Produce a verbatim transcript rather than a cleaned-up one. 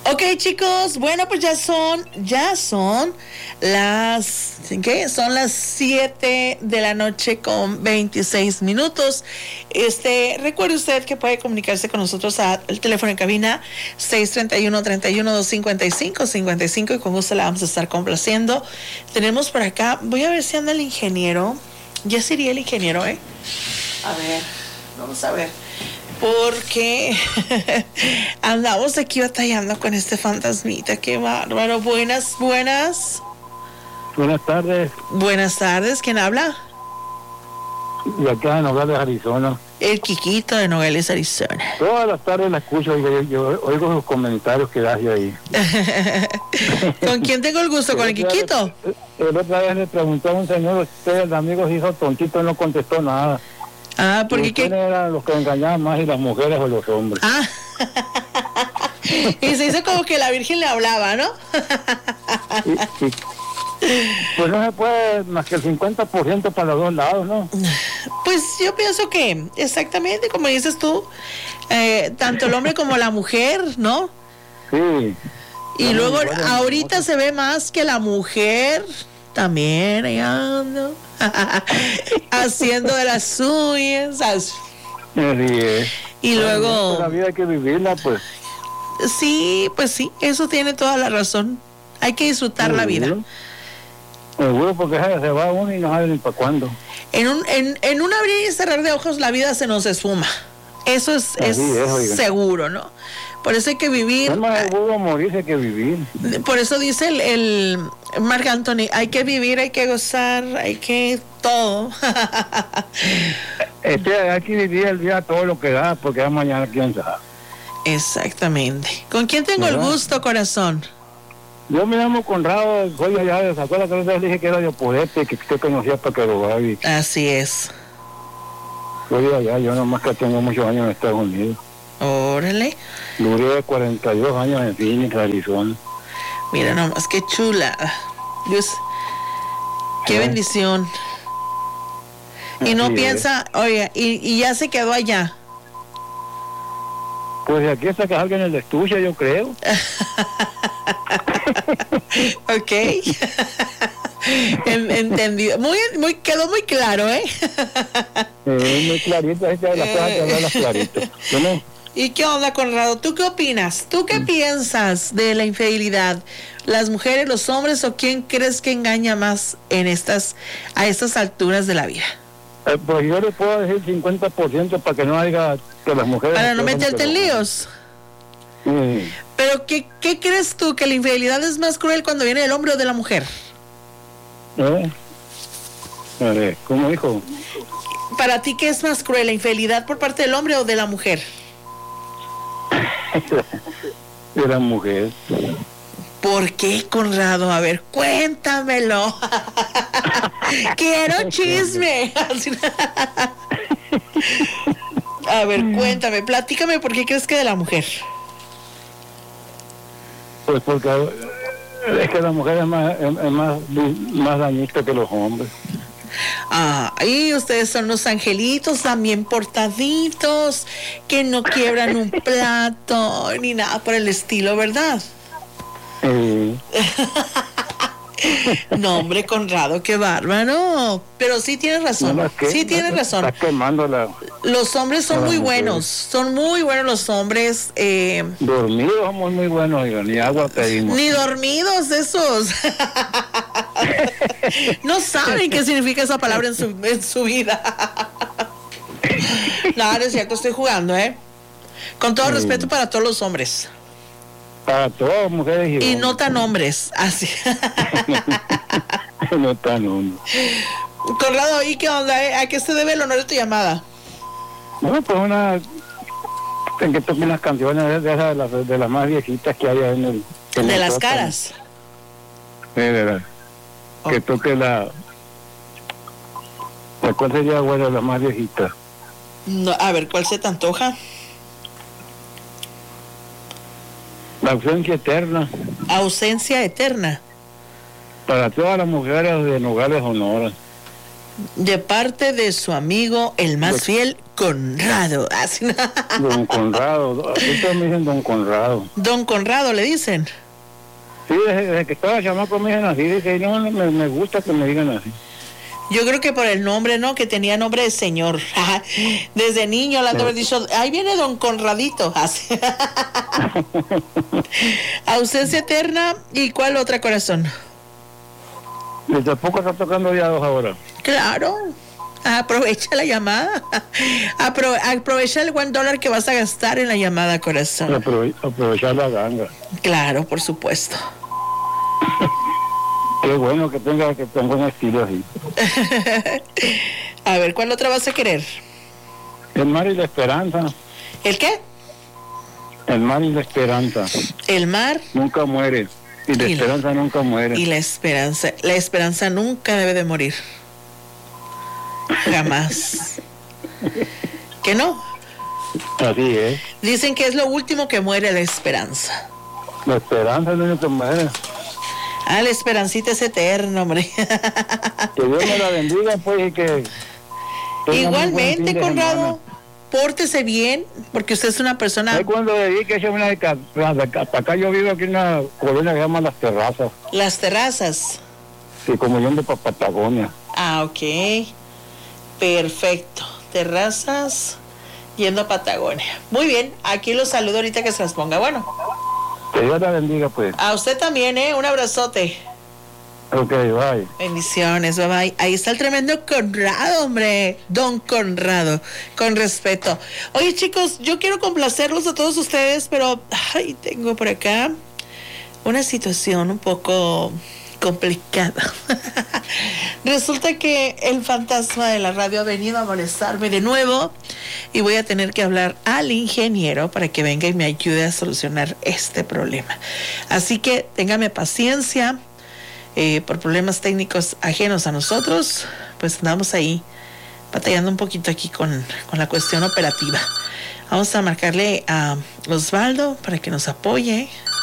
Ok, chicos, bueno, pues ya son, ya son las, ¿qué? Son las siete de la noche con veintiséis minutos. Este, recuerde usted que puede comunicarse con nosotros al teléfono en cabina seis tres uno, tres uno, cinco cinco cinco cinco y con gusto la vamos a estar complaciendo. Tenemos por acá, voy a ver si anda el ingeniero. Ya sería el ingeniero, ¿eh? A ver, vamos a ver. Porque andamos aquí batallando con este fantasmita. Qué bárbaro. Buenas, buenas. Buenas tardes. Buenas tardes. ¿Quién habla? Y acá de Nogales, Arizona. El Quiquito de Nogales, Arizona. Todas las tardes la escucho y yo, yo oigo los comentarios que das ahí. ¿Con quién tengo el gusto? ¿Con el Quiquito? El, el otra vez le preguntó a un señor, usted, el amigo se hizo tontito y no contestó nada. Ah, porque ¿quién eran los que engañaban más, y las mujeres o los hombres? Ah. Y se hizo como que la Virgen le hablaba, ¿no? y, y, pues no se puede más que el cincuenta por ciento para los dos lados, ¿no? Pues yo pienso que exactamente como dices tú, eh, tanto el hombre como la mujer, ¿no? Sí. Y no, luego bueno, ahorita no, se ve más que la mujer también ahí anda haciendo de las suyas. Así es. Y bueno, luego la vida hay que vivirla, pues. Sí, pues sí, eso tiene toda la razón. Hay que disfrutar la vida. Seguro, porque se va uno y no sabe ni para cuándo. En un, en, en un abrir y cerrar de ojos la vida se nos esfuma. Eso es, es, es seguro, ¿no? Por eso hay que vivir. Es más seguro morirse que vivir. Por eso dice el, el Marc Anthony, hay que vivir, hay que gozar, hay que todo. Este, hay que vivir el día todo lo que da, porque ya mañana quién sabe. Exactamente. ¿Con quién tengo ¿verdad? El gusto, corazón? Yo me llamo Conrado, soy allá de Zacuela, que les dije que era de Opodete, que usted conocía para que lo haga. Así es. Soy allá, yo nomás que tengo muchos años en Estados Unidos. Órale. Duré cuarenta y dos años en Phoenix, Arizona. Mira nomás, qué chula. Dios, qué ¿Eh? bendición. Y no Así piensa, es. Oye, y, y ya se quedó allá. Pues aquí hasta que alguien en el estuche, yo creo. Ok. Entendido. Muy, muy, quedó muy claro, ¿eh? Sí, muy clarito, esta de las cosas que hablan las claritas. ¿No? ¿Y qué onda, Conrado? ¿Tú qué opinas? ¿Tú qué mm. piensas de la infidelidad? ¿Las mujeres, los hombres o quién crees que engaña más en estas, a estas alturas de la vida? Eh, pues yo le puedo decir cincuenta por ciento para que no haya que las mujeres... Para no meterte en líos. Sí. Pero ¿qué, ¿qué crees tú? ¿Que la infidelidad es más cruel cuando viene del hombre o de la mujer? ¿Eh? A ver, ¿cómo dijo? ¿Para ti qué es más cruel, la infidelidad por parte del hombre o de la mujer? De la mujer. ¿Por qué, Conrado? A ver, cuéntamelo. Quiero chisme. A ver, cuéntame, platícame por qué crees que de la mujer. Pues porque es que la mujer es más, es, es más, más dañista que los hombres. Ah, y ustedes son los angelitos también portaditos, que no quiebran un plato ni nada por el estilo, ¿verdad? Sí. No, hombre, Conrado, qué bárbaro. Pero sí tienes razón. No, que, sí tienes no, razón. Está quemando la, los hombres son muy buenos. Son muy buenos los hombres. Eh, dormidos somos muy buenos, ni agua pedimos. Ni dormidos esos. No saben qué significa esa palabra en su, en su vida. No, no es cierto, estoy jugando, ¿eh? Con todo sí. respeto para todos los hombres. Para todas mujeres y, y hombres. No tan hombres, así. No tan hombres. Conrado, ¿y qué onda? ¿A qué se debe el honor de tu llamada? Bueno, pues una... En que toquen las canciones de esas, de las, de las más viejitas que hay en el... En de el las sótano. caras. Sí, de verdad. Oh. Que toque la... ¿La cuál sería, bueno, la más viejita? No, a ver, ¿cuál se te antoja? La ausencia eterna. Ausencia eterna. Para todas las mujeres de Nogales, Sonora. De parte de su amigo, el más fiel, Conrado. Así, Don Conrado. Ahorita me dicen Don Conrado. Don Conrado le dicen. Sí, desde, desde que estaba chamaco me dicen así. Dije, no, me, me gusta que me digan así. Yo creo que por el nombre, ¿no? Que tenía nombre de señor. Desde niño le han de haber dicho, ahí viene Don Conradito. Así. Ausencia eterna. ¿Y cuál otra, corazón? Y tampoco está tocando ya dos ahora. Claro. Aprovecha la llamada. Apro aprovecha el one dólar que vas a gastar en la llamada, corazón. Aprove aprovechar la ganga. Claro, por supuesto. Qué bueno que tenga, que tenga un estilo así. A ver, ¿cuál otra vas a querer? El mar y la esperanza. ¿El qué? El mar y la esperanza. El mar. Nunca muere. Y la y esperanza la, nunca muere. Y la esperanza. La esperanza nunca debe de morir. Jamás. ¿Que no? Así es. Dicen que es lo último que muere, la esperanza. La esperanza es lo único que muere. Ah, la esperancita es eterna, hombre. Que Dios me la bendiga, pues, y que... Igualmente, Conrado, pórtese bien, porque usted es una persona... Es cuando dedique una de hasta acá yo vivo aquí en una colonia que se llama Las Terrazas. Las Terrazas. Sí, como yo ando para Patagonia. Ah, ok. Perfecto. Terrazas yendo a Patagonia. Muy bien, aquí los saludo ahorita que se las ponga. Bueno. Que Dios la bendiga, pues. A usted también, ¿eh? Un abrazote. Ok, bye. Bendiciones, bye bye. Ahí está el tremendo Conrado, hombre. Don Conrado, con respeto. Oye, chicos, yo quiero complacerlos a todos ustedes, pero ay, tengo por acá una situación un poco complicada. Resulta que el fantasma de la radio ha venido a molestarme de nuevo y voy a tener que hablar al ingeniero para que venga y me ayude a solucionar este problema. Así que téngame paciencia. Eh, por problemas técnicos ajenos a nosotros, pues andamos ahí batallando un poquito aquí con, con la cuestión operativa. Vamos a marcarle a Osvaldo para que nos apoye.